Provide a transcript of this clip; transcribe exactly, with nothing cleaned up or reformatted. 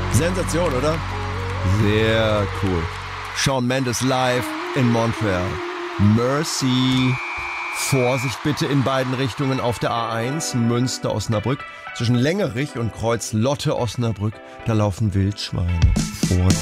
Sensation, oder? Sehr cool. Shawn Mendes live in Montreal. Mercy. Vorsicht bitte in beiden Richtungen auf der A eins, Münster-Osnabrück. Zwischen Längerich und Kreuz Lotte-Osnabrück, da laufen Wildschweine. Vorsicht.